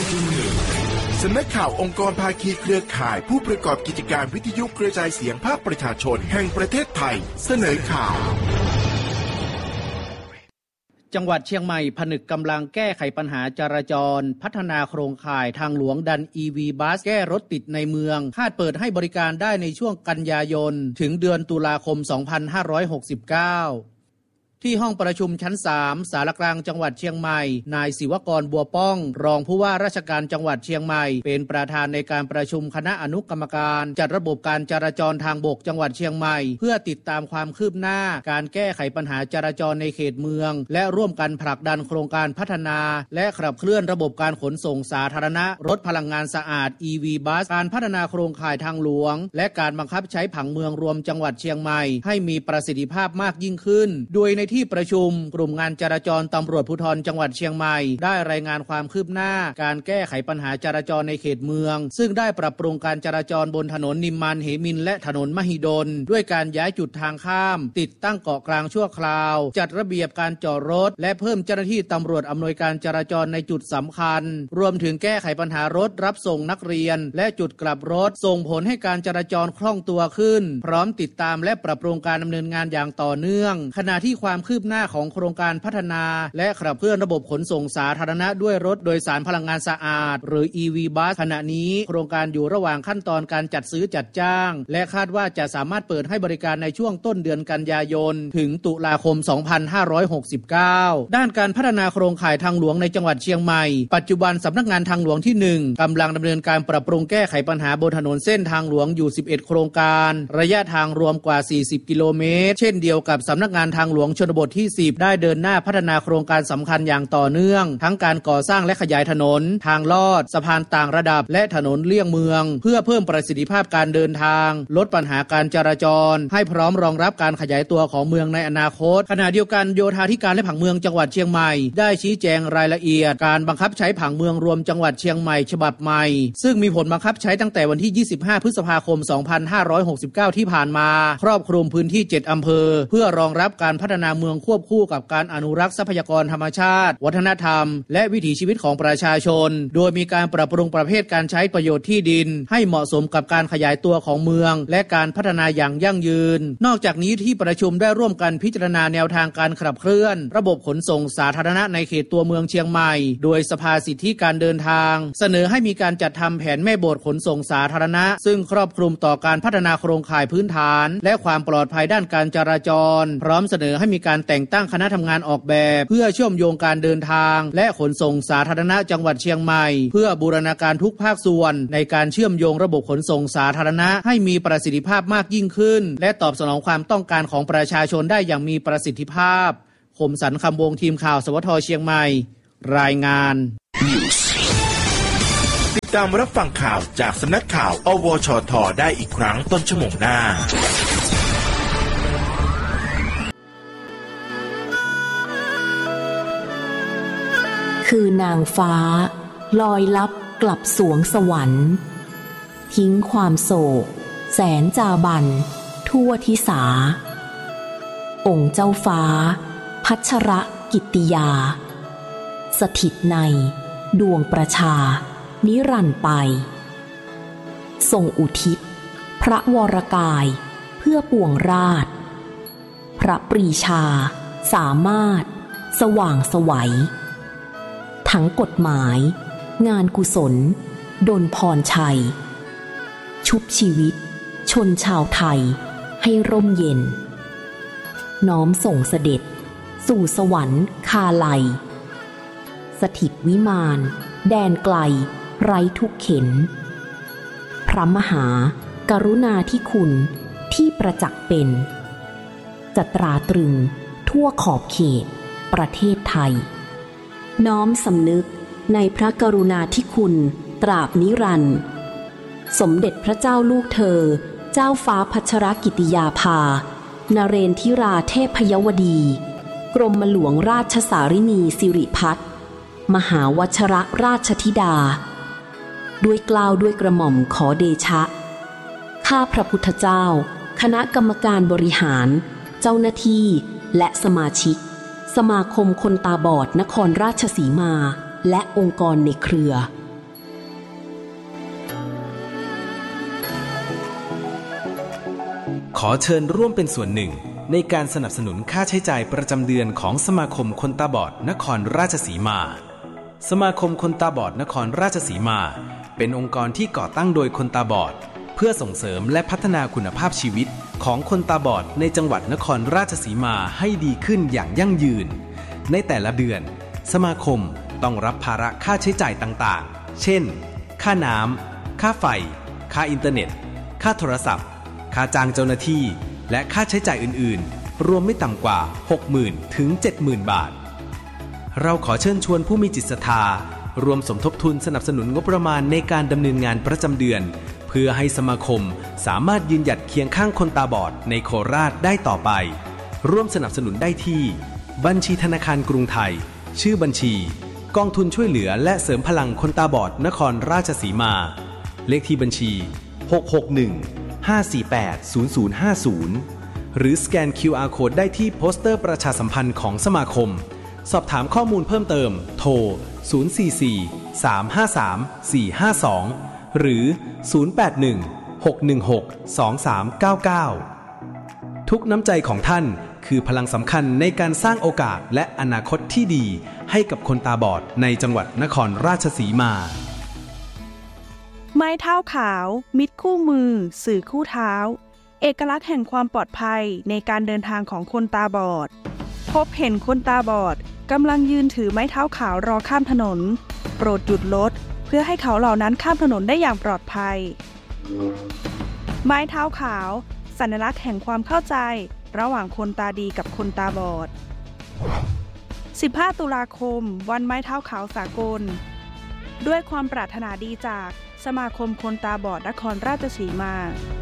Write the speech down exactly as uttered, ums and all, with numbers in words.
ประชุมหนึ่งสำนักข่าวองค์กรภาคีเครือข่ายผู้ประกอบกิจการวิทยุกระจายเสียงภาคประชาชนแห่งประเทศไทยเสนอข่าวจังหวัดเชียงใหม่ผนึกกำลังแก้ไขปัญหาจราจรพัฒนาโครงข่ายทางหลวงดัน อี วี บัสแก้รถติดในเมืองคาดเปิดให้บริการได้ในช่วงกันยายนถึงเดือนตุลาคมสองพันห้าร้อยหกสิบเก้าที่ห้องประชุมชั้นสามศาลากลางจังหวัดเชียงใหม่นายศิวกรบัวป้องรองผู้ว่าราชการจังหวัดเชียงใหม่เป็นประธานในการประชุมคณะอนุกรรมการจัดระบบการจราจรทางบกจังหวัดเชียงใหม่เพื่อติดตามความคืบหน้าการแก้ไขปัญหาจราจรในเขตเมืองและร่วมกันผลักดันโครงการพัฒนาและขับเคลื่อนระบบการขนส่งสาธารณะรถพลังงานสะอาด อี วี บัสการพัฒนาโครงข่ายทางหลวงและการบังคับใช้ผังเมืองรวมจังหวัดเชียงใหม่ให้มีประสิทธิภาพมากยิ่งขึ้นโดยในที่ประชุมกลุ่มงานจราจรตำรวจภูธรจังหวัดเชียงใหม่ได้รายงานความคืบหน้าการแก้ไขปัญหาจราจรในเขตเมืองซึ่งได้ปรับปรุงการจราจรบนถนนนิมมานเหมินและถนนมหิดลด้วยการย้ายจุดทางข้ามติดตั้งเกาะกลางชั่วคราวจัดระเบียบการจอดรถและเพิ่มเจ้าหน้าที่ตำรวจอำนวยการจราจรในจุดสำคัญรวมถึงแก้ไขปัญหารถรับส่งนักเรียนและจุดกลับรถส่งผลให้การจราจรคล่องตัวขึ้นพร้อมติดตามและปรับปรุงการดำเนินงานอย่างต่อเนื่องขณะที่ความคืบหน้าของโครงการพัฒนาและขับเคลื่อนระบบขนส่งสาธารณะด้วยรถโดยสารพลังงานสะอาดหรือ อี วี บัส ขณะนี้โครงการอยู่ระหว่างขั้นตอนการจัดซื้อจัดจ้างและคาดว่าจะสามารถเปิดให้บริการในช่วงต้นเดือนกันยายนถึงตุลาคมสองพันห้าร้อยหกสิบเก้าด้านการพัฒนาโครงข่ายทางหลวงในจังหวัดเชียงใหม่ปัจจุบันสำนักงานทางหลวงที่หนึ่งกำลังดำเนินการปรับปรุงแก้ไขปัญหาบนถนนเส้นทางหลวงอยู่สิบเอ็ดโครงการระยะทางรวมกว่าสี่สิบกิโลเมตรเช่นเดียวกับสำนักงานทางหลวงชนบทที่สิบได้เดินหน้าพัฒนาโครงการสำคัญอย่างต่อเนื่องทั้งการก่อสร้างและขยายถนนทางลอดสะพานต่างระดับและถนนเลี่ยงเมืองเพื่อเพิ่มประสิทธิภาพการเดินทางลดปัญหาการจราจรให้พร้อมรองรับการขยายตัวของเมืองในอนาคตขณะเดียวกันโยธาธิการและผังเมืองจังหวัดเชียงใหม่ได้ชี้แจงรายละเอียดการบังคับใช้ผังเมืองรวมจังหวัดเชียงใหม่ฉบับใหม่ซึ่งมีผลบังคับใช้ตั้งแต่วันที่ยี่สิบห้าพฤษภาคมสองพันห้าร้อยหกสิบเก้าที่ผ่านมาครอบคลุมพื้นที่เจ็ดอำเภอเพื่อรองรับการพัฒนาเมืองควบคู่กับการอนุรักษ์ทรัพยากรธรรมชาติวัฒนธรรมและวิถีชีวิตของประชาชนโดยมีการปรับปรุงประเภทการใช้ประโยชน์ที่ดินให้เหมาะสมกับการขยายตัวของเมืองและการพัฒนาอย่างยั่งยืนนอกจากนี้ที่ประชุมได้ร่วมกันพิจารณาแนวทางการขับเคลื่อนระบบขนส่งสาธารณะในเขตตัวเมืองเชียงใหม่โดยสภาสิทธิการเดินทางเสนอให้มีการจัดทำแผนแม่บทขนส่งสาธารณะซึ่งครอบคลุมต่อการพัฒนาโครงข่ายพื้นฐานและความปลอดภัยด้านการจราจรพร้อมเสนอให้มีการแต่งตั้งคณะทำงานออกแบบเพื่อเชื่อมโยงการเดินทางและขนส่งสาธารณะจังหวัดเชียงใหม่เพื่อบูรณาการทุกภาคส่วนในการเชื่อมโยงระบบขนส่งสาธารณะให้มีประสิทธิภาพมากยิ่งขึ้นและตอบสนองความต้องการของประชาชนได้อย่างมีประสิทธิภาพคมสันต์คำวงทีมข่าวสวทเชียงใหม่รายงานติดตามรับฟังข่าวจากสำนักข่าวอวชทได้อีกครั้งต้นชั่วโมงหน้าคือนางฟ้าลอยลับกลับสวงสวรรค์ทิ้งความโศกแสนจาบันทั่วทิสาองค์เจ้าฟ้าพัชรกิตติยาสถิตในดวงประชานิรันดร์ไปทรงอุทิศพระวรกายเพื่อปวงราชพระปรีชาสามารถสว่างไสวทั้งกฎหมายงานกุศลดลพรชัยชุบชีวิตชนชาวไทยให้ร่มเย็นน้อมส่งเสด็จสู่สวรรค์คาไลสถิตวิมานแดนไกลไร้ทุกเข็นพระมหากรุณาธิคุณที่ประจักษ์เป็นจะตราตรึงทั่วขอบเขตประเทศไทยน้อมสำนึกในพระกรุณาธิคุณตราบนิรันดร์สมเด็จพระเจ้าลูกเธอเจ้าฟ้าพัชรกิติยาภานเรนทิราเทพยวดีกรมหลวงราชสารินีสิริพัฒน์มหาวชรราชธิดาด้วยเกล้าด้วยกระหม่อมขอเดชะข้าพระพุทธเจ้าคณะกรรมการบริหารเจ้าหน้าที่และสมาชิกสมาคมคนตาบอดนครราชสีมาและองค์กรในเครือขอเชิญร่วมเป็นส่วนหนึ่งในการสนับสนุนค่าใช้จ่ายประจำเดือนของสมาคมคนตาบอดนครราชสีมาสมาคมคนตาบอดนครราชสีมาเป็นองค์กรที่ก่อตั้งโดยคนตาบอดเพื่อส่งเสริมและพัฒนาคุณภาพชีวิตของคนตาบอดในจังหวัดนครราชสีมาให้ดีขึ้นอย่างยั่งยืนในแต่ละเดือนสมาคมต้องรับภาระค่าใช้จ่ายต่างๆเช่นค่าน้ำค่าไฟค่าอินเทอร์เน็ตค่าโทรศัพท์ค่าจ้างเจ้าหน้าที่และค่าใช้จ่ายอื่นๆรวมไม่ต่ำกว่า หกหมื่น ถึง เจ็ดหมื่น บาทเราขอเชิญชวนผู้มีจิตศรัทธารวมสมทบทุนสนับสนุนงบประมาณในการดำเนินงานประจำเดือนเพื่อให้สมาคมสามารถยืนหยัดเคียงข้างคนตาบอดในโคราชได้ต่อไปร่วมสนับสนุนได้ที่บัญชีธนาคารกรุงไทยชื่อบัญชีกองทุนช่วยเหลือและเสริมพลังคนตาบอดนครราชสีมาเลขที่บัญชีหก หก หนึ่ง ห้า สี่ แปด ศูนย์ ศูนย์ ห้า ศูนย์หรือสแกน คิว อาร์ Code ได้ที่โปสเตอร์ประชาสัมพันธ์ของสมาคมสอบถามข้อมูลเพิ่มเติมโทรศูนย์ สี่ สี่ สาม ห้า สาม สี่ ห้า สองหรือศูนย์ แปด หนึ่ง หก หนึ่ง หก สอง สาม เก้า เก้าทุกน้ำใจของท่านคือพลังสำคัญในการสร้างโอกาสและอนาคตที่ดีให้กับคนตาบอดในจังหวัดนครราชสีมาไม้เท้าขาวมิตรคู่มือสื่อคู่เท้าเอกลักษณ์แห่งความปลอดภัยในการเดินทางของคนตาบอดพบเห็นคนตาบอดกำลังยืนถือไม้เท้าขาวรอข้ามถนนโปรดหยุดรถเพื่อให้เขาเหล่านั้นข้ามถนนได้อย่างปลอดภัยไม้เท้าขาวสัญลักษณ์แห่งความเข้าใจระหว่างคนตาดีกับคนตาบอดสิบห้าตุลาคมวันไม้เท้าขาวสากลด้วยความปรารถนาดีจากสมาคมคนตาบอดนครราชสีมา